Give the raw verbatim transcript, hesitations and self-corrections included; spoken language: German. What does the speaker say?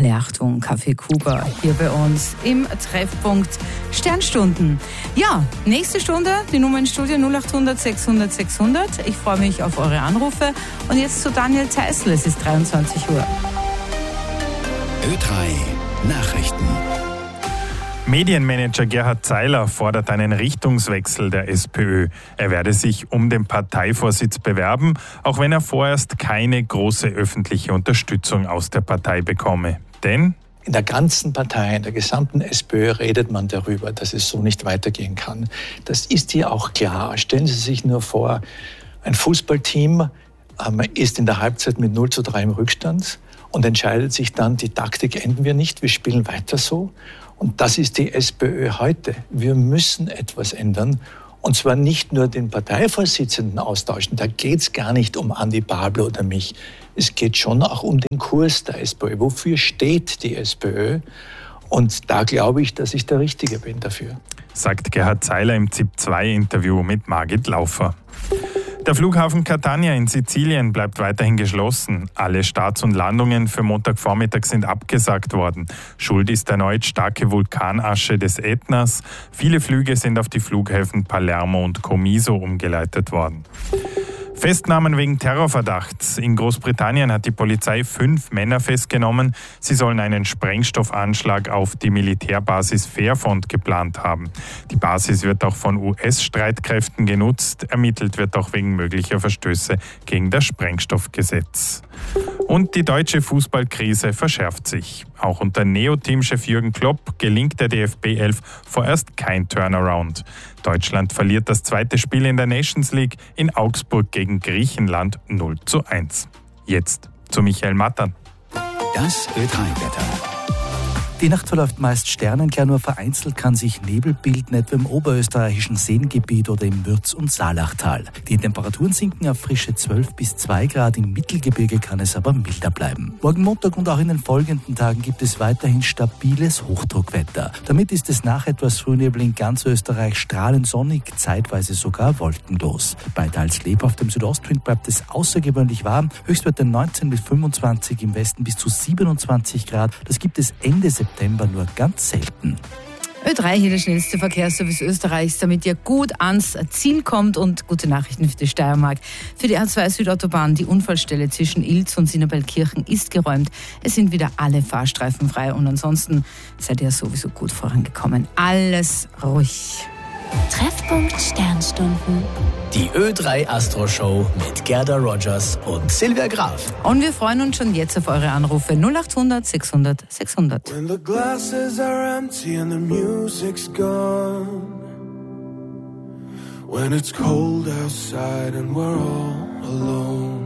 alle Achtung, Kaffee Kuba hier bei uns im Treffpunkt Sternstunden. Ja, nächste Stunde, die Nummer ins Studio null acht hundert sechshundert sechshundert. Ich freue mich auf eure Anrufe. Und jetzt zu Daniel Theißl, es ist dreiundzwanzig Uhr. Ö drei Nachrichten. Medienmanager Gerhard Zeiler fordert einen Richtungswechsel der SPÖ. Er werde sich um den Parteivorsitz bewerben, auch wenn er vorerst keine große öffentliche Unterstützung aus der Partei bekomme. Denn in der ganzen Partei, in der gesamten SPÖ redet man darüber, dass es so nicht weitergehen kann. Das ist hier auch klar. Stellen Sie sich nur vor, ein Fußballteam ähm, ist in der Halbzeit mit null zu drei im Rückstand und entscheidet sich dann, die Taktik ändern wir nicht, wir spielen weiter so. Und das ist die SPÖ heute. Wir müssen etwas ändern. Und zwar nicht nur den Parteivorsitzenden austauschen. Da geht es gar nicht um Andi Babler oder mich. Es geht schon auch um den Kurs der SPÖ. Wofür steht die SPÖ? Und da glaube ich, dass ich der Richtige bin dafür. Sagt Gerhard Zeiler im ZIP zwei Interview mit Margit Laufer. Der Flughafen Catania in Sizilien bleibt weiterhin geschlossen. Alle Starts und Landungen für Montagvormittag sind abgesagt worden. Schuld ist erneut starke Vulkanasche des Ätnas. Viele Flüge sind auf die Flughäfen Palermo und Comiso umgeleitet worden. Festnahmen wegen Terrorverdachts. In Großbritannien hat die Polizei fünf Männer festgenommen. Sie sollen einen Sprengstoffanschlag auf die Militärbasis Fairfont geplant haben. Die Basis wird auch von U S-Streitkräften genutzt. Ermittelt wird auch wegen möglicher Verstöße gegen das Sprengstoffgesetz. Und die deutsche Fußballkrise verschärft sich. Auch unter Neo-Teamchef Jürgen Klopp gelingt der D F B elf vorerst kein Turnaround. Deutschland verliert das zweite Spiel in der Nations League in Augsburg gegen Griechenland null zu eins. Jetzt zu Michael Mattern. Das Ö drei Wetter. Die Nacht verläuft meist sternenklar, nur vereinzelt kann sich Nebel bilden, etwa im oberösterreichischen Seengebiet oder im Würz- und Saalachtal. Die Temperaturen sinken auf frische zwölf bis zwei Grad, im Mittelgebirge kann es aber milder bleiben. Morgen Montag und auch in den folgenden Tagen gibt es weiterhin stabiles Hochdruckwetter. Damit ist es nach etwas Frühnebel in ganz Österreich strahlend sonnig, zeitweise sogar wolkenlos. Bei teils lebhaftem Südostwind bleibt es außergewöhnlich warm, Höchstwerte neunzehn bis fünfundzwanzig, im Westen bis zu siebenundzwanzig Grad. Das gibt es Ende September nur ganz selten. Ö drei, hier der schnellste Verkehrsservice Österreichs, damit ihr gut ans Ziel kommt, und gute Nachrichten für die Steiermark. Für die A zwei Südautobahn, die Unfallstelle zwischen Ilz und Sinnerbellkirchen ist geräumt. Es sind wieder alle Fahrstreifen frei und ansonsten seid ihr sowieso gut vorangekommen. Alles ruhig. Treffpunkt Sternstunden. Die Ö drei Astro Show mit Gerda Rogers und Silvia Graf. Und wir freuen uns schon jetzt auf eure Anrufe null acht hundert sechshundert sechshundert. When the glasses are empty and the music's gone, when it's cold outside and we're all alone,